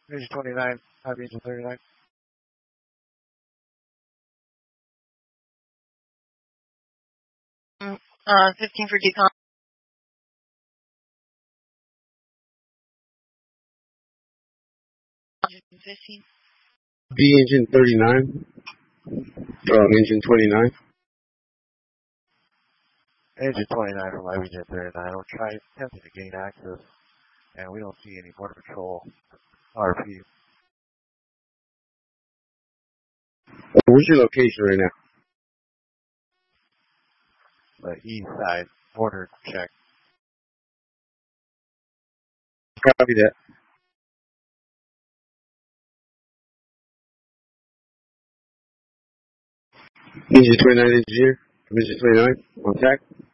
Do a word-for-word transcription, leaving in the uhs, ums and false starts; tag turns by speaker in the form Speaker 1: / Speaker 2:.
Speaker 1: Engine twenty-nine, Copy engine thirty-nine.
Speaker 2: Uh, fifteen for decon. fifteen.
Speaker 3: B engine thirty-nine. Uh, engine twenty-nine.
Speaker 1: Engine twenty-nine from Live Engine thirty-nine. We're trying, attempting to gain access, and we don't see any Border Patrol R P.
Speaker 3: Where's your location right now?
Speaker 1: The east side border check.
Speaker 3: Copy that. Engine twenty-nine engineer. Engine twenty-nine on tack.